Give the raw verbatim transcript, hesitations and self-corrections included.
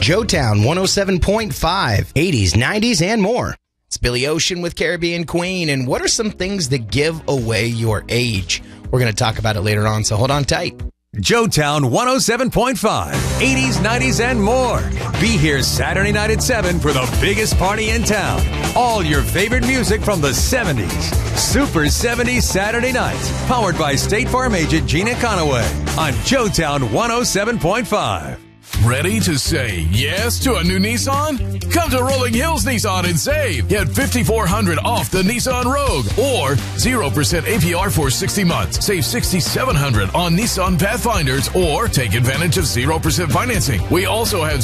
Joetown one oh seven point five, eighties, nineties, and more. It's Billy Ocean with Caribbean Queen. And what are some things that give away your age? We're going to talk about it later on, so hold on tight. Joetown one oh seven point five, eighties, nineties, and more. Be here Saturday night at seven for the biggest party in town. All your favorite music from the seventies. Super seventies Saturday nights. Powered by State Farm agent Gina Conaway on Joetown one oh seven point five. Ready to say yes to a new Nissan? Come to Rolling Hills Nissan and save. Get five thousand four hundred dollars off the Nissan Rogue or zero percent A P R for sixty months. Save six thousand seven hundred dollars on Nissan Pathfinders or take advantage of zero percent financing. We also have